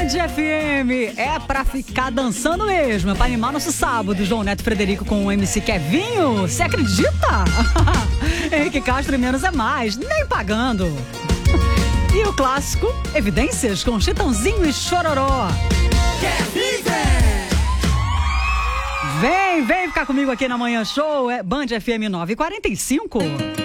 Band FM é pra ficar dançando mesmo, é pra animar nosso sábado. João Neto Frederico com o MC Kevinho, você acredita? Henrique Castro e Menos é Mais, nem pagando. E o clássico Evidências com Chitãozinho e Chororó. Vem ficar comigo aqui na Manhã Show, é Band FM 9h45.